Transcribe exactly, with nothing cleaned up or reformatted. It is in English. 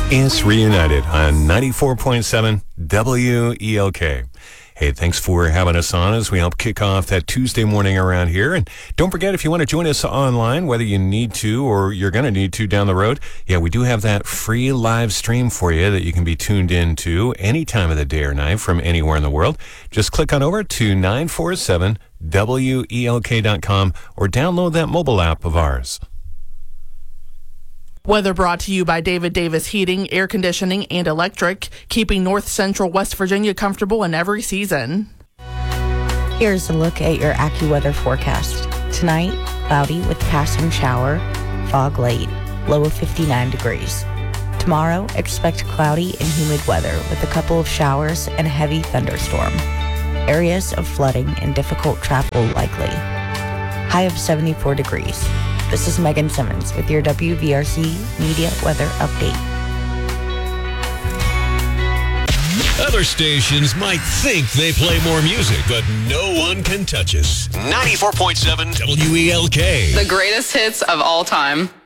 It's Reunited on ninety-four point seven W E L K. Hey, thanks for having us on as we help kick off that Tuesday morning around here. And don't forget, if you want to join us online, whether you need to or you're going to need to down the road, yeah, we do have that free live stream for you that you can be tuned into any time of the day or night from anywhere in the world. Just click on over to nine four seven W E L K dot com or download that mobile app of ours. Weather brought to you by David Davis Heating, Air Conditioning, and Electric, keeping North Central West Virginia comfortable in every season. Here's a look at your AccuWeather forecast. Tonight, cloudy with passing shower, fog late, low of fifty-nine degrees. Tomorrow, expect cloudy and humid weather with a couple of showers and a heavy thunderstorm. Areas of flooding and difficult travel likely. High of seventy-four degrees. This is Megan Simmons with your W V R C Media Weather Update. Other stations might think they play more music, but no one can touch us. ninety-four point seven W E L K. The greatest hits of all time.